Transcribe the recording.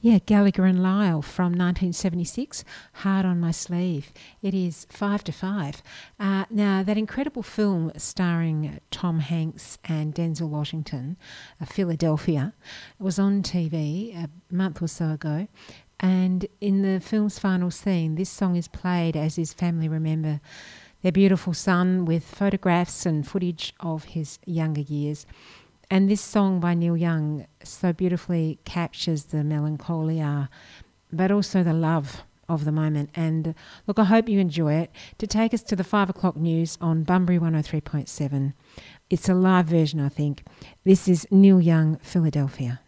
Yeah, Gallagher and Lyle from 1976, Hard on My Sleeve. It is 5 to 5. Now, that incredible film starring Tom Hanks and Denzel Washington, Philadelphia, was on TV a month or so ago. And in the film's final scene, this song is played as his family remember their beautiful son with photographs and footage of his younger years. And this song by Neil Young so beautifully captures the melancholia, but also the love of the moment. And look, I hope you enjoy it. To take us to the 5 o'clock news on Bunbury 103.7. It's a live version, I think. This is Neil Young, Philadelphia.